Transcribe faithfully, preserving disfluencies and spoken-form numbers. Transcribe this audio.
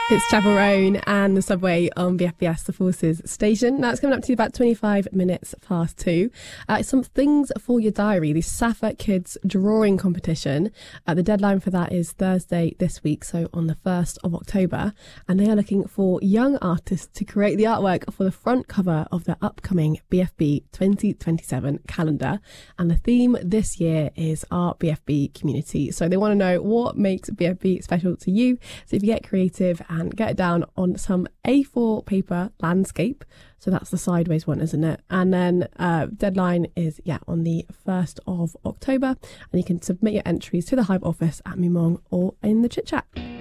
It's Chapel Roan and the subway on B F B S, the Forces station. Now it's coming up to about twenty-five minutes past two. Uh, some things for your diary. The Safa Kids drawing competition. Uh, the deadline for that is Thursday this week, so on the first of October. And they are looking for young artists to create the artwork for the front cover of their upcoming B F B twenty twenty-seven calendar. And the theme this year is our B F B community. So they want to know what makes B F B special to you. So if you get creative and get it down on some A four paper landscape. So that's the sideways one, isn't it? And then uh, deadline is, yeah, on the first of October. And you can submit your entries to the Hive office at Mumong or in the Chit Chat.